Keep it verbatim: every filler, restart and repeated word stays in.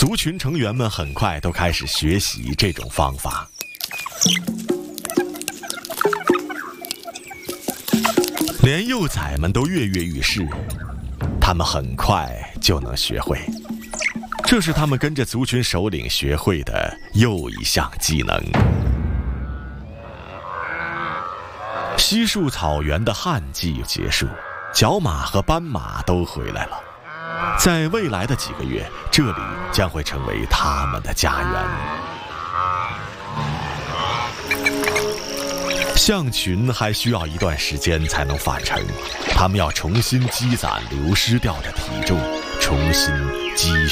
族群成员们很快都开始学习这种方法。连幼崽们都跃跃欲试，他们很快就能学会。这是他们跟着族群首领学会的又一项技能。稀树草原的旱季结束，角马和斑马都回来了。在未来的几个月，这里将会成为他们的家园。象群还需要一段时间才能返程，他们要重新积攒流失掉的体重，重新积